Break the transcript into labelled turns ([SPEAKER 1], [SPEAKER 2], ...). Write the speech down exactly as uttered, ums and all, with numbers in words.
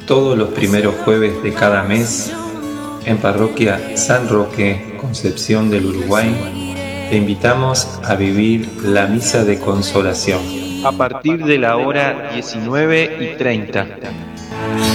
[SPEAKER 1] Todos los primeros jueves de cada mes, en Parroquia San Roque, Concepción del Uruguay, te invitamos a vivir la Misa de Consolación a partir de la hora diecinueve y treinta.